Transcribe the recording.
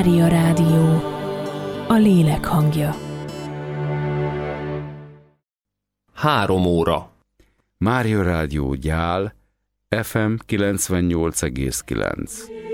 Mária Rádió, a lélek hangja. 3 óra. Mária Rádió Gyál, FM 98,9.